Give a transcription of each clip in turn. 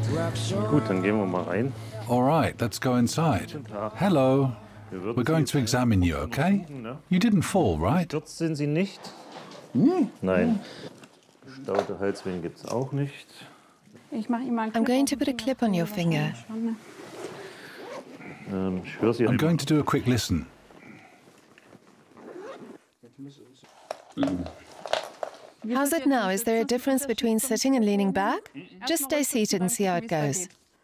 Gut, dann gehen wir mal rein. All right, let's go inside. Hello. We're going to examine you, okay? You didn't fall, right? Gestürzt sind Sie nicht? Nein. Gestaute Halsvenen gibt es auch nicht. I'm going to put a clip on your finger. Ich höre Sie. I'm going to do a quick listen. How's it now? Is there a difference between sitting and leaning back? Just stay seated and see how it goes.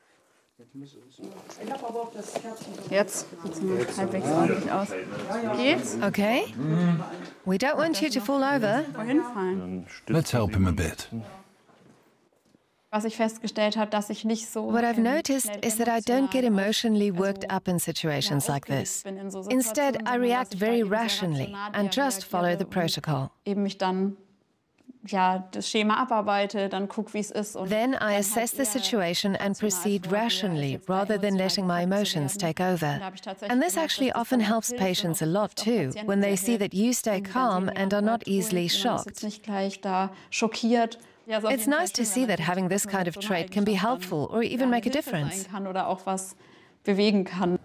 Jetzt sieht halbwegs ordentlich aus. Geht's? Okay. We don't want you to fall over. Wohin fallen? Let's help him a bit. Was ich festgestellt habe, dass ich nicht so. What I've noticed is that I don't get emotionally worked up in situations like this. Instead, I react very rationally and just follow the protocol. Eben mich dann das Schema abarbeite, dann guck, wie es ist. Und then I assess the situation and proceed rationally rather than letting my emotions take over. And this actually often helps patients a lot too, when they see that you stay calm and are not easily shocked. Nicht gleich da schockiert. It's nice to see that having this kind of trait can be helpful or even make a difference. Oder auch was bewegen kann.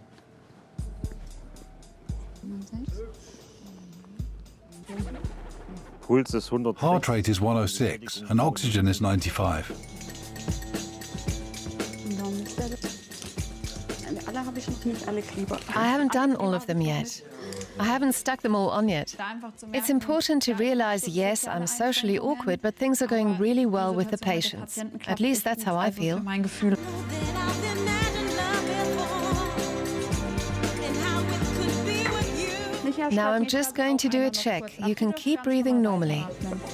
Puls ist 100. Heart rate is 106 and oxygen is 95. I haven't done all of them yet. I haven't stuck them all on yet. It's important to realize, yes, I'm socially awkward, but things are going really well with the patients. At least that's how I feel. Now I'm just going to do a check. You can keep breathing normally.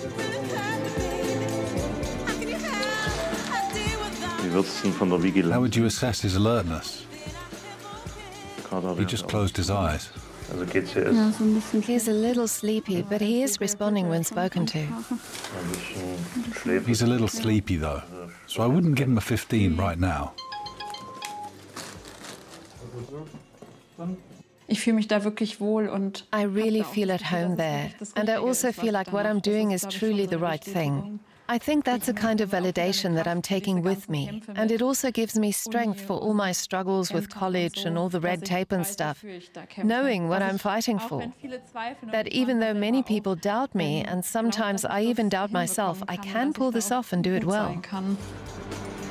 Wie würdest du von der Vigilanz? How would you assess his alertness? He just closed his eyes. Also geht's hier erst He's a little sleepy, but he is responding when spoken to. ein bisschen schläfrig. He's a little sleepy though, so I wouldn't give him a 15 right now. Ich fühle mich da wirklich wohl und I really feel at home there, and I also feel like what I'm doing is truly the right thing. I think that's a kind of validation that I'm taking with me, and it also gives me strength for all my struggles with college and all the red tape and stuff, knowing what I'm fighting for. That even though many people doubt me, and sometimes I even doubt myself, I can pull this off and do it well.